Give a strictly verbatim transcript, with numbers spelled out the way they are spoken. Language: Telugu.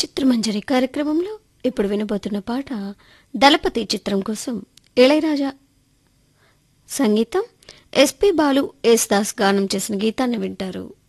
చిత్రమంజరి కార్యక్రమంలో ఇప్పుడు వినబోతున్న పాట దళపతి చిత్రం కోసం ఇళయరాజా సంగీతం, ఎస్పి బాలు, ఎస్ దాస్ గానం చేసిన గీతాన్ని వింటారు.